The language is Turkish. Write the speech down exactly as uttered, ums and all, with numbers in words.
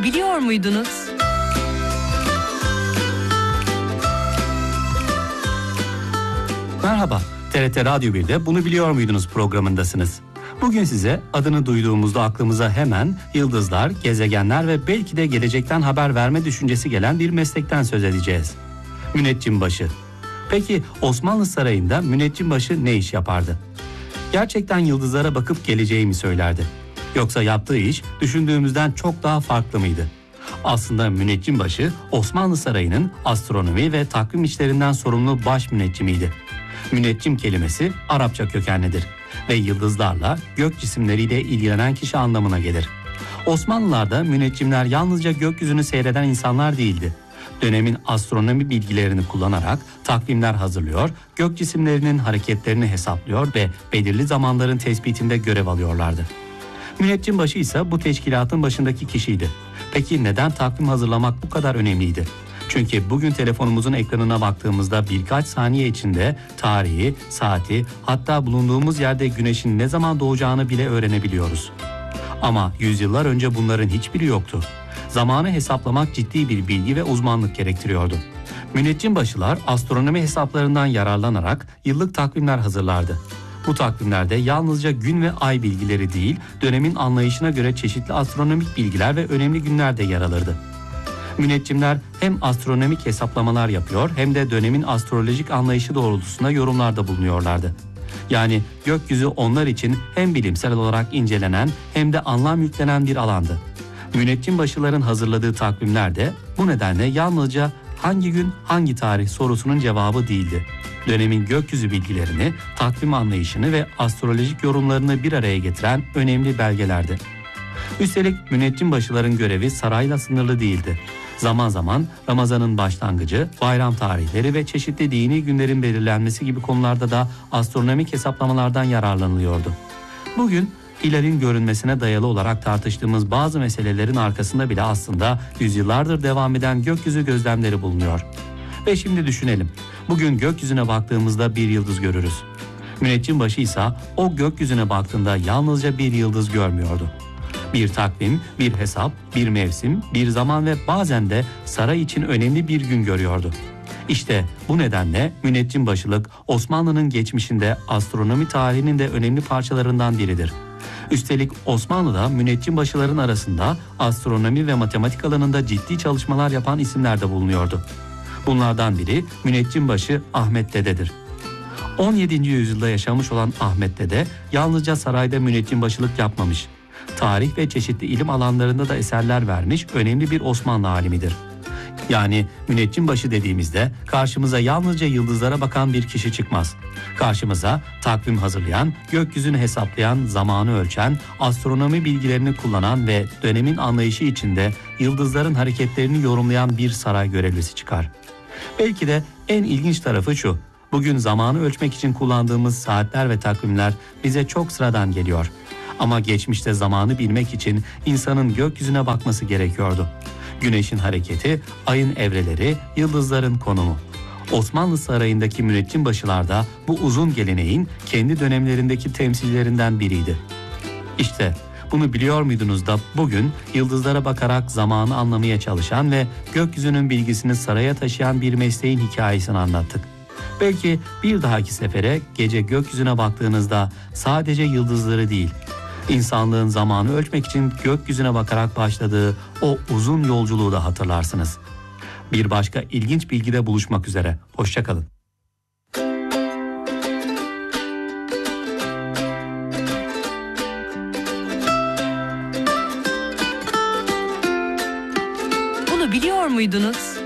Bunu biliyor muydunuz? Merhaba, T R T Radyo bir'de Bunu Biliyor Muydunuz programındasınız. Bugün size adını duyduğumuzda aklımıza hemen yıldızlar, gezegenler ve belki de gelecekten haber verme düşüncesi gelen bir meslekten söz edeceğiz. Müneccimbaşı. Peki Osmanlı Sarayı'nda müneccimbaşı ne iş yapardı? Gerçekten yıldızlara bakıp geleceği mi söylerdi? Yoksa yaptığı iş düşündüğümüzden çok daha farklı mıydı? Aslında müneccimbaşı Osmanlı Sarayı'nın astronomi ve takvim işlerinden sorumlu baş müneccimiydi. Müneccim kelimesi Arapça kökenlidir ve yıldızlarla, gök cisimleriyle ilgilenen kişi anlamına gelir. Osmanlılarda müneccimler yalnızca gökyüzünü seyreden insanlar değildi. Dönemin astronomi bilgilerini kullanarak takvimler hazırlıyor, gök cisimlerinin hareketlerini hesaplıyor ve belirli zamanların tespitinde görev alıyorlardı. Müneccimbaşı ise bu teşkilatın başındaki kişiydi. Peki neden takvim hazırlamak bu kadar önemliydi? Çünkü bugün telefonumuzun ekranına baktığımızda birkaç saniye içinde tarihi, saati, hatta bulunduğumuz yerde güneşin ne zaman doğacağını bile öğrenebiliyoruz. Ama yüzyıllar önce bunların hiçbiri yoktu. Zamanı hesaplamak ciddi bir bilgi ve uzmanlık gerektiriyordu. Müneccimbaşılar astronomi hesaplarından yararlanarak yıllık takvimler hazırlardı. Bu takvimlerde yalnızca gün ve ay bilgileri değil, dönemin anlayışına göre çeşitli astronomik bilgiler ve önemli günler de yer alırdı. Müneccimler hem astronomik hesaplamalar yapıyor hem de dönemin astrolojik anlayışı doğrultusunda yorumlarda bulunuyorlardı. Yani gökyüzü onlar için hem bilimsel olarak incelenen hem de anlam yüklenen bir alandı. Müneccimbaşıların hazırladığı takvimler de bu nedenle yalnızca hangi gün hangi tarih sorusunun cevabı değildi. Dönemin gökyüzü bilgilerini, takvim anlayışını ve astrolojik yorumlarını bir araya getiren önemli belgelerdi. Üstelik müneccimbaşıların görevi sarayla sınırlı değildi. Zaman zaman Ramazan'ın başlangıcı, bayram tarihleri ve çeşitli dini günlerin belirlenmesi gibi konularda da astronomik hesaplamalardan yararlanılıyordu. Bugün hilalin görünmesine dayalı olarak tartıştığımız bazı meselelerin arkasında bile aslında yüzyıllardır devam eden gökyüzü gözlemleri bulunuyor. Ve şimdi düşünelim. Bugün gökyüzüne baktığımızda bir yıldız görürüz. Müneccimbaşı ise o gökyüzüne baktığında yalnızca bir yıldız görmüyordu. Bir takvim, bir hesap, bir mevsim, bir zaman ve bazen de saray için önemli bir gün görüyordu. İşte bu nedenle müneccimbaşılık Osmanlı'nın geçmişinde astronomi tarihinin de önemli parçalarından biridir. Üstelik Osmanlı'da müneccimbaşıların arasında astronomi ve matematik alanında ciddi çalışmalar yapan isimler de bulunuyordu. Bunlardan biri müneccimbaşı Ahmet Dede'dir. on yedinci yüzyılda yaşamış olan Ahmet Dede yalnızca sarayda müneccimbaşılık yapmamış. Tarih ve çeşitli ilim alanlarında da eserler vermiş önemli bir Osmanlı alimidir. Yani müneccimbaşı dediğimizde karşımıza yalnızca yıldızlara bakan bir kişi çıkmaz. Karşımıza takvim hazırlayan, gökyüzünü hesaplayan, zamanı ölçen, astronomi bilgilerini kullanan ve dönemin anlayışı içinde yıldızların hareketlerini yorumlayan bir saray görevlisi çıkar. Belki de en ilginç tarafı şu: bugün zamanı ölçmek için kullandığımız saatler ve takvimler bize çok sıradan geliyor. Ama geçmişte zamanı bilmek için insanın gökyüzüne bakması gerekiyordu. Güneşin hareketi, ayın evreleri, yıldızların konumu. Osmanlı Sarayı'ndaki müneccimbaşılar da bu uzun geleneğin kendi dönemlerindeki temsillerinden biriydi. İşte bunu biliyor muydunuz da bugün yıldızlara bakarak zamanı anlamaya çalışan ve gökyüzünün bilgisini saraya taşıyan bir mesleğin hikayesini anlattık. Belki bir dahaki sefere gece gökyüzüne baktığınızda sadece yıldızları değil, İnsanlığın zamanı ölçmek için gökyüzüne bakarak başladığı o uzun yolculuğu da hatırlarsınız. Bir başka ilginç bilgide buluşmak üzere. Hoşça kalın. Bunu biliyor muydunuz?